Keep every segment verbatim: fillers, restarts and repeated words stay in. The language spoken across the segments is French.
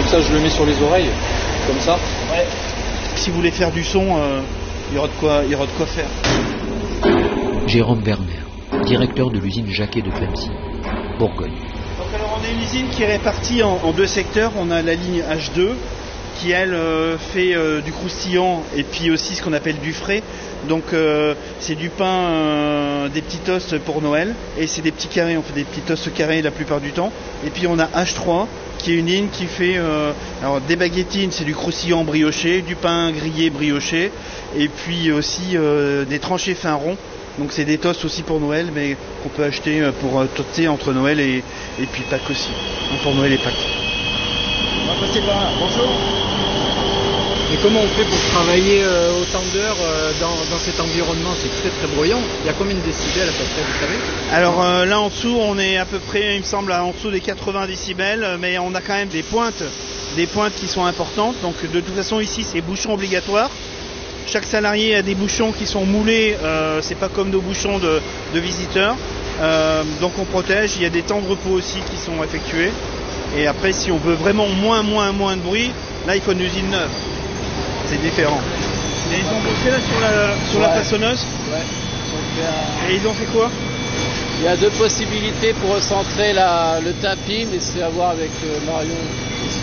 ça je le mets sur les oreilles, comme ça. Ouais. Si vous voulez faire du son, euh, il y aura de quoi, il y aura de quoi faire. Jérôme Werner, directeur de l'usine Jacquet de Clemcy, Bourgogne. Donc alors on a une usine qui est répartie en, en deux secteurs. On a la ligne H deux qui elle euh, fait euh, du croustillant et puis aussi ce qu'on appelle du frais. Donc euh, c'est du pain, euh, des petits toasts pour Noël et c'est des petits carrés, on fait des petits toasts carrés la plupart du temps. Et puis on a H trois qui est une ligne qui fait euh, alors des baguettines, c'est du croustillant brioché, du pain grillé brioché et puis aussi euh, des tranchés fin rond. Donc c'est des toasts aussi pour Noël mais qu'on peut acheter pour toaster entre Noël et, et puis Pâques aussi, pour Noël et Pâques. On va passer par là, bonjour. Et comment on fait pour travailler euh, autant d'heures euh, dans, dans cet environnement? C'est très très bruyant. Il y a combien de décibels à peu près, vous savez? Alors euh, là en dessous, on est à peu près, il me semble, en dessous des quatre-vingts décibels, mais on a quand même des pointes, des pointes qui sont importantes. Donc de toute façon ici, c'est bouchon obligatoire. Chaque salarié a des bouchons qui sont moulés, euh, c'est pas comme nos bouchons de, de visiteurs. Euh, donc on protège, il y a des temps de repos aussi qui sont effectués. Et après, si on veut vraiment moins, moins, moins de bruit, là il faut une usine neuve. C'est différent. Et ils ont bossé là sur la, sur ouais. la façonneuse. Ouais. Et ils ont fait quoi? Il y a deux possibilités pour recentrer la, le tapis, mais c'est à voir avec euh, Marion. Tout ça.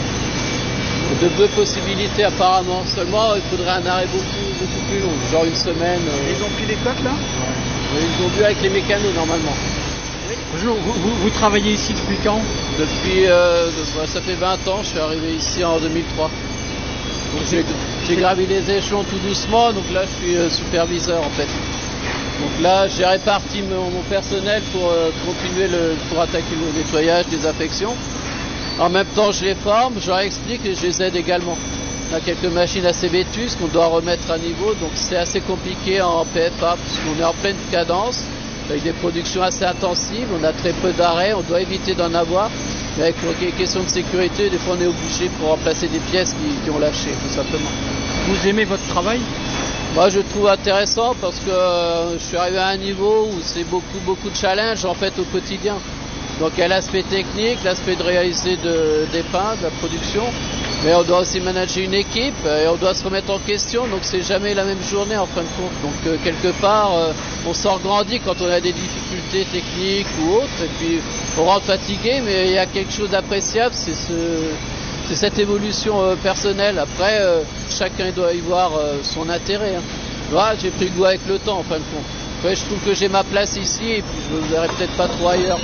De deux possibilités apparemment. Seulement, il faudrait un arrêt beaucoup, beaucoup plus long, genre une semaine. Euh... Ils ont pris les coques là? Ouais. Ils ont vu avec les mécanos normalement. Oui. Bonjour, vous, vous, vous travaillez ici depuis quand? Depuis, euh, de, ça fait vingt ans, je suis arrivé ici en deux mille trois. Donc j'ai, j'ai gravi les échelons tout doucement, donc là je suis euh, superviseur en fait. Donc là j'ai réparti mon, mon personnel pour euh, continuer le, pour attaquer le nettoyage, désinfection. En même temps je les forme, je leur explique et je les aide également. On a quelques machines assez vétustes qu'on doit remettre à niveau, donc c'est assez compliqué en P F A parce qu'on est en pleine cadence, avec des productions assez intensives, on a très peu d'arrêts, on doit éviter d'en avoir. Mais avec les questions de sécurité, des fois on est obligé pour remplacer des pièces qui, qui ont lâché, tout simplement. Vous aimez votre travail? Moi je trouve intéressant parce que euh, je suis arrivé à un niveau où c'est beaucoup, beaucoup de challenges en fait au quotidien. Donc il y a l'aspect technique, l'aspect de réaliser de, des pains, de la production, mais on doit aussi manager une équipe et on doit se remettre en question, donc c'est jamais la même journée en fin de compte. Donc euh, quelque part, euh, on s'en grandit quand on a des difficultés techniques ou autres, et puis on rentre fatigué, mais il y a quelque chose d'appréciable, c'est, ce, c'est cette évolution euh, personnelle. Après, euh, chacun doit y voir euh, son intérêt. Hein. Voilà, j'ai pris le goût avec le temps en fin de compte. Après, je trouve que j'ai ma place ici et puis je ne me verrai peut-être pas trop ailleurs.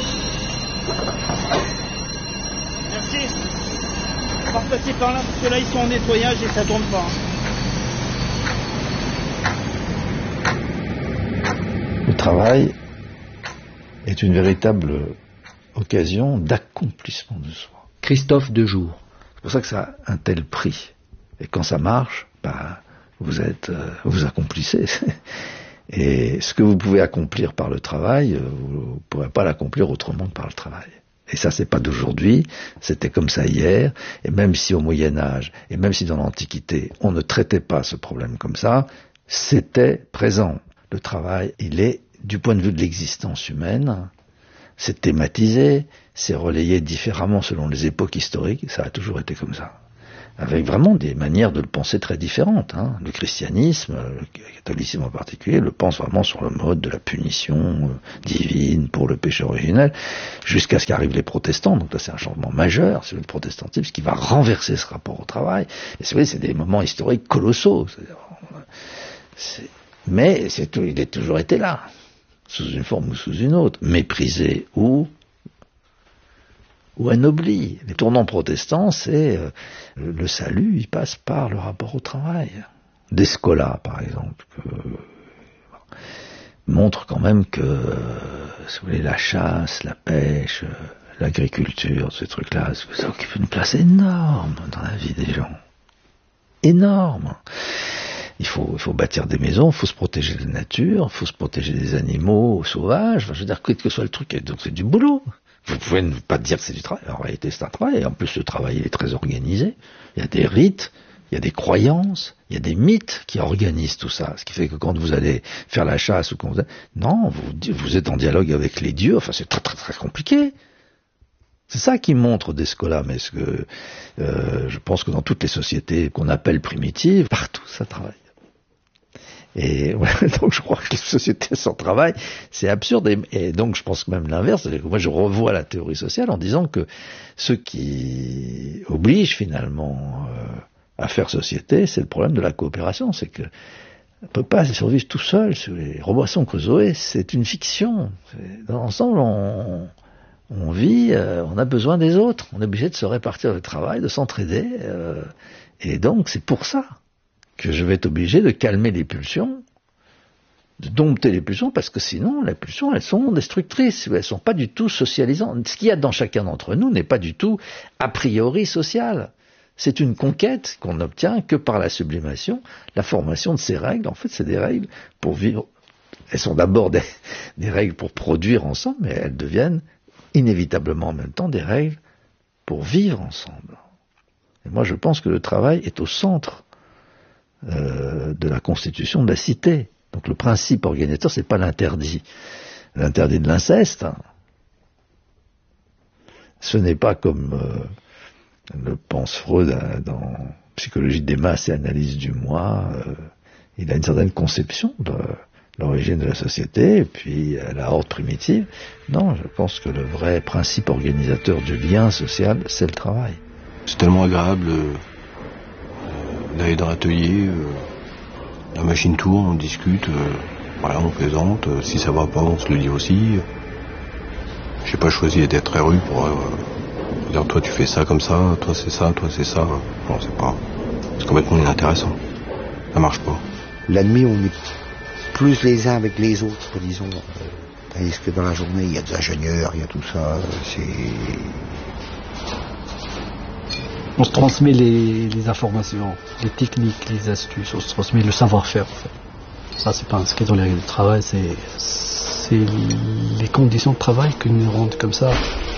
Merci. On va repasser par là parce que là ils sont en nettoyage et ça tourne pas. Le travail est une véritable occasion d'accomplissement de soi. Christophe Dejour. C'est pour ça que ça a un tel prix. Et quand ça marche, bah, vous êtes, euh, vous accomplissez. Et ce que vous pouvez accomplir par le travail, vous ne pourrez pas l'accomplir autrement que par le travail. Et ça, c'est pas d'aujourd'hui, c'était comme ça hier, et même si au Moyen-Âge, et même si dans l'Antiquité, on ne traitait pas ce problème comme ça, c'était présent. Le travail, il est, du point de vue de l'existence humaine, c'est thématisé, c'est relayé différemment selon les époques historiques, ça a toujours été comme ça. Avec vraiment des manières de le penser très différentes. Hein. Le christianisme, le catholicisme en particulier, le pense vraiment sur le mode de la punition euh, divine pour le péché originel, jusqu'à ce qu'arrivent les protestants. Donc là, c'est un changement majeur, c'est le protestantisme qui va renverser ce rapport au travail. Et c'est vrai, c'est des moments historiques colossaux. C'est... Mais c'est tout, il a toujours été là, sous une forme ou sous une autre, méprisé ou... ou anobli. Les tournants protestants, c'est euh, le salut, il passe par le rapport au travail. Descola, par exemple, que, bon, montre quand même que, euh, si vous voulez, la chasse, la pêche, euh, l'agriculture, ces trucs-là, ça occupe une place énorme dans la vie des gens. Énorme. Il faut, il faut bâtir des maisons, il faut se protéger de la nature, il faut se protéger des animaux sauvages, enfin, je veux dire, quel que soit le truc, donc c'est du boulot. Vous pouvez ne pas dire que c'est du travail. En réalité, c'est un travail. Et en plus, le travail il est très organisé. Il y a des rites, il y a des croyances, il y a des mythes qui organisent tout ça. Ce qui fait que quand vous allez faire la chasse ou quand vous... Non, vous, vous êtes en dialogue avec les dieux. Enfin, c'est très, très, très compliqué. C'est ça qui montre Descola, mais ce que euh, je pense que dans toutes les sociétés qu'on appelle primitives, partout ça travaille. Et ouais, donc je crois que les sociétés sans travail, c'est absurde. Et, et donc je pense que même l'inverse. Moi je revois la théorie sociale en disant que ce qui oblige finalement euh, à faire société, c'est le problème de la coopération. C'est que on ne peut pas survivre tout seul sur les Robinson Crusoe. C'est une fiction. C'est, ensemble, on, on vit, euh, on a besoin des autres. On est obligé de se répartir le travail, de s'entraider. Euh, et donc c'est pour ça que je vais être obligé de calmer les pulsions, de dompter les pulsions, parce que sinon, les pulsions, elles sont destructrices, elles sont pas du tout socialisantes. Ce qu'il y a dans chacun d'entre nous n'est pas du tout a priori social. C'est une conquête qu'on obtient que par la sublimation, la formation de ces règles. En fait, c'est des règles pour vivre. Elles sont d'abord des, des règles pour produire ensemble, mais elles deviennent inévitablement en même temps des règles pour vivre ensemble. Et moi, je pense que le travail est au centre Euh, de la constitution de la cité. Donc le principe organisateur, c'est pas l'interdit. L'interdit de l'inceste, hein. Ce n'est pas comme euh, le pense Freud hein, dans Psychologie des masses et analyse du moi. Euh, il a une certaine conception de l'origine de la société, et puis euh, la horde primitive. Non, je pense que le vrai principe organisateur du lien social, c'est le travail. C'est tellement agréable euh... d'aller dans l'atelier, euh, la machine tourne, on discute, euh, voilà, on plaisante, euh, si ça va pas, on se le dit aussi. J'ai pas choisi d'être très rude pour euh, dire toi tu fais ça comme ça, toi c'est ça, toi c'est ça. Non, c'est pas. C'est complètement inintéressant. Ça marche pas. La nuit, on est plus les uns avec les autres, disons. Euh, tandis que dans la journée, il y a des ingénieurs, il y a tout ça. C'est. On se transmet les, les informations, les techniques, les astuces, on se transmet le savoir-faire. En fait. Ça, c'est pas inscrit dans les règles de travail, c'est, c'est les conditions de travail qui nous rendent comme ça.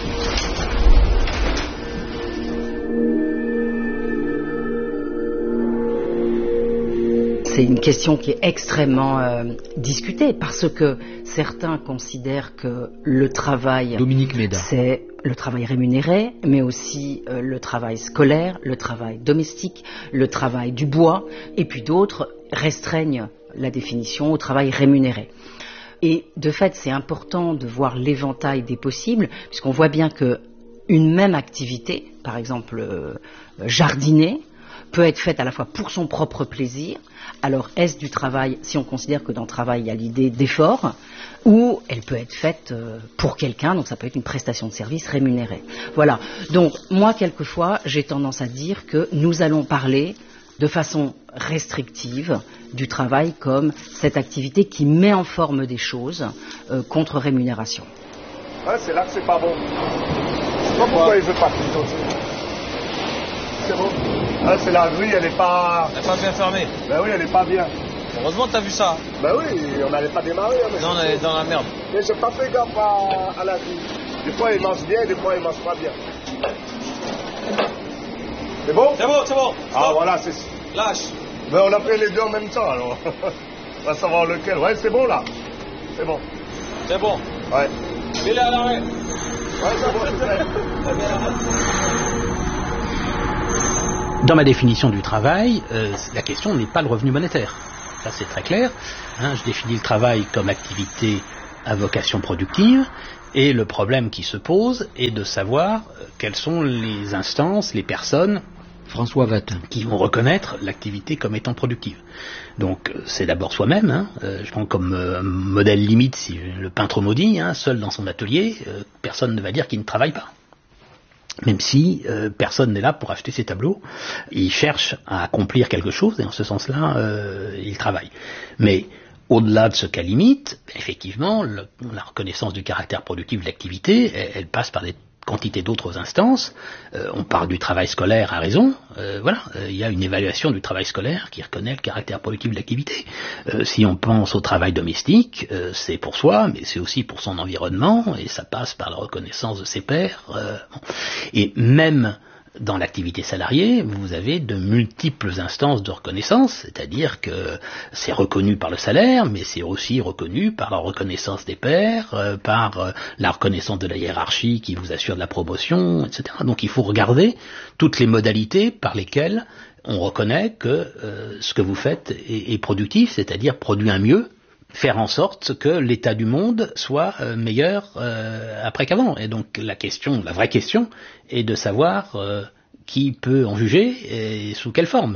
C'est une question qui est extrêmement euh, discutée parce que certains considèrent que le travail, Dominique Méda. c'est le travail rémunéré, mais aussi euh, le travail scolaire, le travail domestique, le travail du bois, et puis d'autres restreignent la définition au travail rémunéré. Et de fait, c'est important de voir l'éventail des possibles, puisqu'on voit bien que une même activité, par exemple euh, jardiner, peut être faite à la fois pour son propre plaisir. Alors est-ce du travail, si on considère que dans le travail il y a l'idée d'effort, ou elle peut être faite pour quelqu'un, donc ça peut être une prestation de service rémunérée. Voilà, donc moi quelquefois j'ai tendance à dire que nous allons parler de façon restrictive du travail comme cette activité qui met en forme des choses euh, contre rémunération. Ah, c'est là que c'est pas bon. Je sais pas pourquoi il veut pas plutôt. C'est bon. Ah, c'est la grille, elle est pas... Elle est pas bien fermée. Ben oui, elle est pas bien. Heureusement que t'as vu ça. Ben oui, on n'allait pas démarrer. Hein, mais non, on est dans la merde. Mais j'ai pas fait gaffe à, à la grille. Des fois, il marche bien, des fois, il marche pas bien. C'est bon? C'est bon, c'est bon. Ah, Stop. Voilà, c'est... Lâche. Ben on a fait les deux en même temps, alors. On va savoir lequel. Ouais, c'est bon, là. C'est bon. C'est bon. Ouais. Fais-le à l'arrêt. Ouais, c'est bon, c'est vrai. Dans ma définition du travail, euh, la question n'est pas le revenu monétaire. Ça, c'est très clair. Hein, je définis le travail comme activité à vocation productive. Et le problème qui se pose est de savoir euh, quelles sont les instances, les personnes François Vatin, qui vont reconnaître l'activité comme étant productive. Donc c'est d'abord soi-même, hein, euh, je prends comme euh, modèle limite si le peintre maudit, hein, seul dans son atelier, euh, personne ne va dire qu'il ne travaille pas. Même si euh, personne n'est là pour acheter ses tableaux, il cherche à accomplir quelque chose et en ce sens-là, euh, il travaille. Mais au-delà de ce cas limite, effectivement, le, la reconnaissance du caractère productif de l'activité, elle, elle passe par des quantité d'autres instances. Euh, on parle du travail scolaire à raison. Euh, voilà, euh, il y a une évaluation du travail scolaire qui reconnaît le caractère productif de l'activité. Euh, si on pense au travail domestique, euh, c'est pour soi, mais c'est aussi pour son environnement, et ça passe par la reconnaissance de ses pairs. Euh, bon. Et même Dans l'activité salariée, vous avez de multiples instances de reconnaissance, c'est-à-dire que c'est reconnu par le salaire, mais c'est aussi reconnu par la reconnaissance des pairs, euh, par euh, la reconnaissance de la hiérarchie qui vous assure de la promotion, et cetera. Donc il faut regarder toutes les modalités par lesquelles on reconnaît que euh, ce que vous faites est, est productif, c'est-à-dire produit un mieux, faire en sorte que l'état du monde soit euh, meilleur euh, après qu'avant. Et donc la question, la vraie question, est de savoir euh, qui peut en juger et sous quelle forme.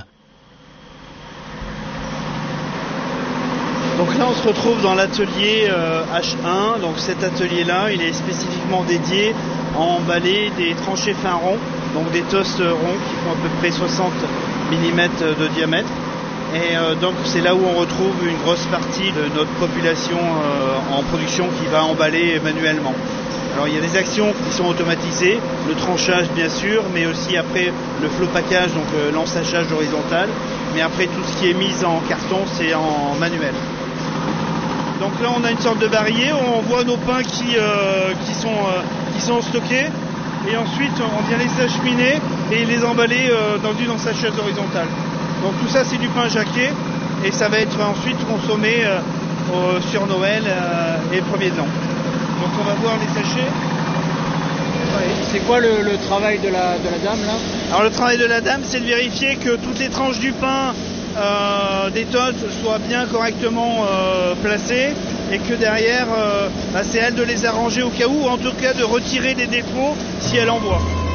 Donc là on se retrouve dans l'atelier euh, H un, donc cet atelier-là, il est spécifiquement dédié à emballer des tranchées fin rond, donc des toasts ronds qui font à peu près soixante millimètres de diamètre. Et euh, donc c'est là où on retrouve une grosse partie de notre population euh, en production qui va emballer manuellement. Alors il y a des actions qui sont automatisées, le tranchage bien sûr, mais aussi après le flopacage, donc euh, l'ensachage horizontal. Mais après tout ce qui est mis en carton, c'est en manuel. Donc là on a une sorte de barillet, on voit nos pains qui, euh, qui, sont, euh, qui sont stockés. Et ensuite on vient les acheminer et les emballer euh, dans une ensacheuse horizontale. Donc tout ça c'est du pain jaqué et ça va être ensuite consommé euh, euh, sur Noël euh, et le premier de l'an. Donc on va voir les sachets. C'est quoi le, le travail de la, de la dame là? Alors le travail de la dame c'est de vérifier que toutes les tranches du pain euh, des toasts soient bien correctement euh, placées et que derrière euh, bah, c'est elle de les arranger au cas où, ou en tout cas de retirer des défauts si elle en voit.